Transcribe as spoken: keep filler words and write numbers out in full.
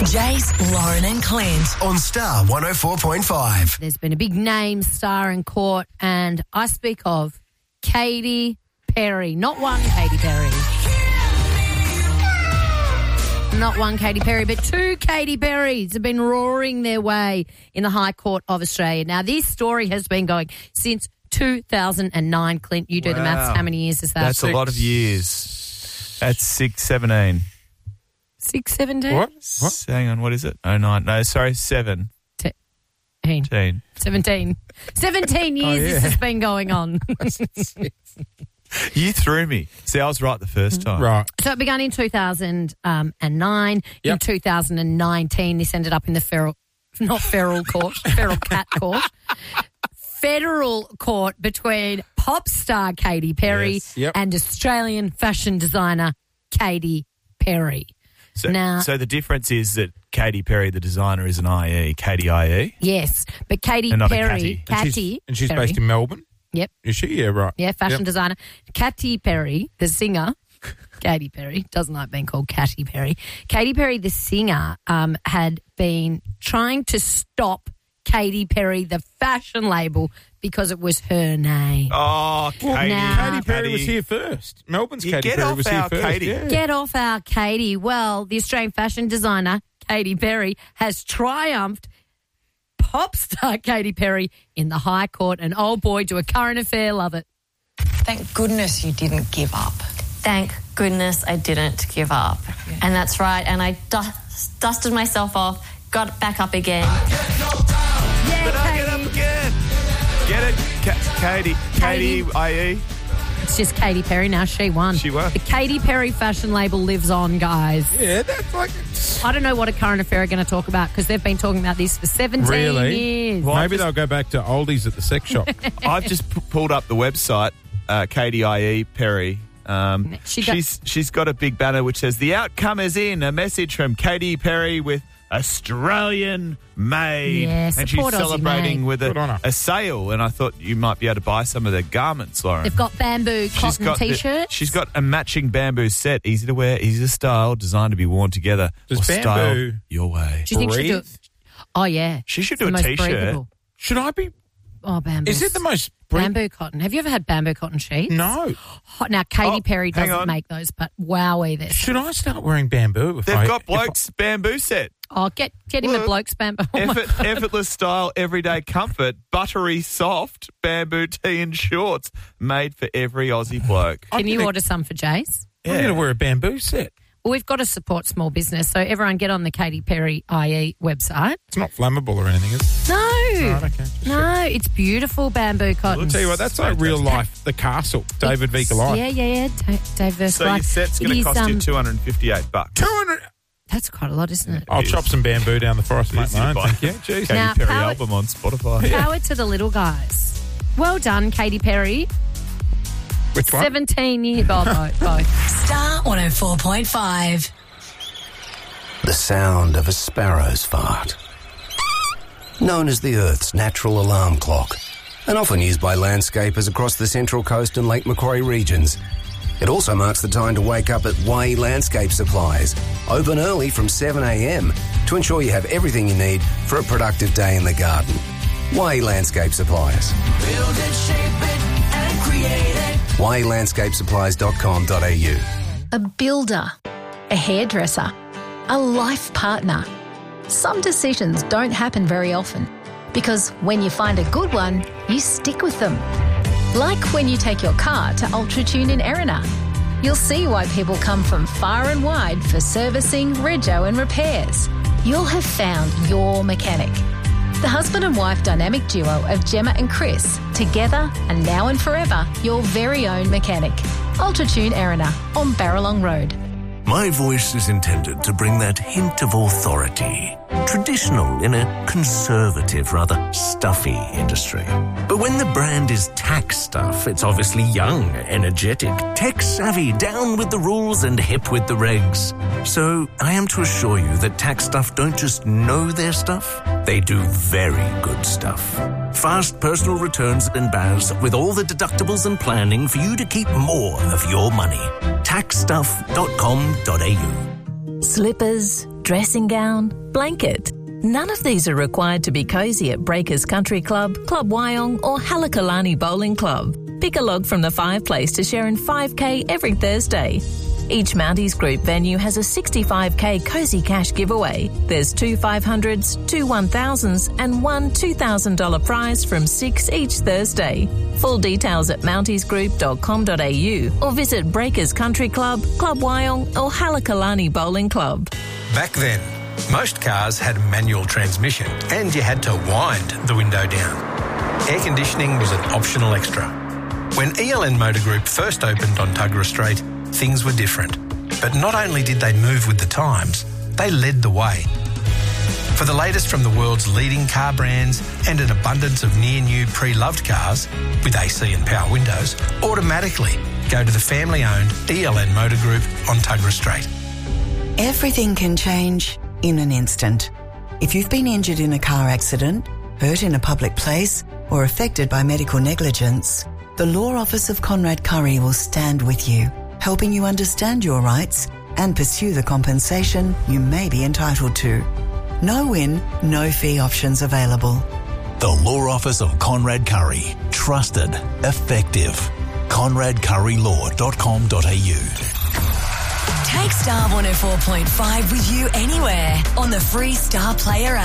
Jace, Lauren and Clint on Star one oh four point five. There's been a big name star in court, and I speak of Katy Perry. Not one Katy Perry. Not one Katy Perry, but two Katy Perrys have been roaring their way in the High Court of Australia. Now, this story has been going since two thousand nine. Clint, you do Wow. the maths. How many years is that? That's Six. a lot of years. That's six, seventeen. Six, seventeen? What? S- Hang on, what is it? Oh, nine. No, sorry, seven. Teen. Teen. Seventeen. Seventeen years Oh, yeah. this has been going on. You threw me. See, I was right the first time. Right. So it began in two thousand nine. In Yep. two thousand nineteen, this ended up in the feral, not feral court, feral cat court, federal court between pop star Katy Perry Yes. Yep. and Australian fashion designer Katy Perry. So, Now- so the difference is that Katy Perry, the designer, is an I E, Katy I E. Yes, but Katy And not a Perry, catty. And Katy she's, and she's Perry, based in Melbourne? Yep. Is she? Yeah, right. Yeah, fashion Yep. designer. Katy Perry, the singer, Katy Perry, doesn't like being called Katy Perry. Katy Perry, the singer, um, had been trying to stop Katy Perry, the fashion label, because it was her name. Oh, Katy. now- Katy Perry was here first. Melbourne's You Katy get Perry off was here our first. Katy. Yeah. Get off our Katy. Well, the Australian fashion designer, Katy Perry, has triumphed pop star Katy Perry in the High Court. And oh boy, do a current affair love it. Thank goodness you didn't give up. Thank goodness I didn't give up. And that's right. And I dust, dusted myself off, got back up again. Yeah, But I get up Katy. again. Get it, Ka- Katy. Katy Katy. I E. It's just Katy Perry now. She won. She won. The Katy Perry fashion label lives on, guys. Yeah, that's like... I don't know what a current affair are going to talk about because they've been talking about this for seventeen Really? years. Well, Maybe just- they'll go back to oldies at the sex shop. I've just p- pulled up the website, uh, Katy I E Perry. Um, She got- she's she's got a big banner which says, "The outcome is in." A message from Katy Perry with Australian made, Yeah, and she's support Aussie celebrating made. with Good on a, her. a sale. And I thought you might be able to buy some of their garments, Lauren. They've got bamboo She's cotton got the- T-shirts. she's got a matching bamboo set, easy to wear, easy to style, designed to be worn together. Does or style bamboo your way. Do you think she'll do breathe? it? Oh, yeah. She should It's do the a most T-shirt. breathable. Should I be... Oh, bamboo. Is it the most... bre- Bamboo cotton. Have you ever had bamboo cotton sheets? No. Oh, now, Katy Oh, Perry hang doesn't on. make those, but wowee, they're Should I start wearing bamboo? If They've I, got if I- blokes bamboo set. Oh, get get him a Look, bloke's bamboo. Oh, my Effort, effortless style, everyday comfort, buttery soft bamboo tee and shorts made for every Aussie bloke. I'm Can you gonna- order some for Jace? I'm going to wear a bamboo set. Well, we've got to support small business, so everyone get on the Katy Perry I E website. It's not flammable or anything, is it? No, Right, okay. Just no, it's beautiful bamboo cotton. I'll tell you what, that's like real life. The Castle, David V. Goliath. Yeah, yeah, yeah. Da- Dave versus So your Goliath. set's going It to is, cost you um, two hundred fifty-eight bucks. two hundred That's quite a lot, isn't it? I'll chop some bamboo down the forest, mate. Easy to Mine, buy. thank you. Jeez. Katy Now, Perry power- album on Spotify. Power to the little guys. Well done, Katy Perry. Which one? seventeen years. Oh, both, both. Star one oh four point five. The sound of a sparrow's fart. Known as the Earth's natural alarm clock, and often used by landscapers across the Central Coast and Lake Macquarie regions. It also marks the time to wake up at Way Landscape Supplies, open early from seven a.m. to ensure you have everything you need for a productive day in the garden. Way Landscape Supplies. Build it, shape it, and create it. way landscape supplies dot com dot a u. A builder, a hairdresser, a life partner. Some decisions don't happen very often because when you find a good one, you stick with them. Like when you take your car to UltraTune in Erina. You'll see why people come from far and wide for servicing, rego and repairs. You'll have found your mechanic. The husband and wife dynamic duo of Gemma and Chris, together and now and forever, your very own mechanic. UltraTune Erina on Barralong Road. My voice is intended to bring that hint of authority. Traditional in a conservative, rather stuffy industry. But when the brand is tax stuff, it's obviously young, energetic, tech-savvy, down with the rules and hip with the regs. So I am to assure you that tax stuff don't just know their stuff, they do very good stuff. Fast personal returns and B A S with all the deductibles and planning for you to keep more of your money. tax stuff dot com dot a u. Slippers, dressing gown, blanket. None of these are required to be cosy at Breakers Country Club, Club Wyong or Halakalani Bowling Club. Pick a log from the fireplace to share in five K every Thursday. Each Mounties Group venue has a sixty-five K Cozy Cash giveaway. There's two five hundreds, two one thousands and one two thousand dollars prize from six each Thursday. Full details at mounties group dot com dot a u or visit Breakers Country Club, Club Wyong or Halakalani Bowling Club. Back then, most cars had a manual transmission and you had to wind the window down. Air conditioning was an optional extra. When E L N Motor Group first opened on Tuggerah Street, things were different. But not only did they move with the times, they led the way. For the latest from the world's leading car brands and an abundance of near-new pre-loved cars with A C and power windows, automatically go to the family-owned E L N Motor Group on Tuggerah Street. Everything can change in an instant. If you've been injured in a car accident, hurt in a public place, or affected by medical negligence, the Law Office of Conrad Curry will stand with you, helping you understand your rights and pursue the compensation you may be entitled to. No win, no fee options available. The Law Office of Conrad Curry. Trusted. Effective. conrad curry law dot com dot a u. Take Star one oh four point five with you anywhere on the free Star Player app.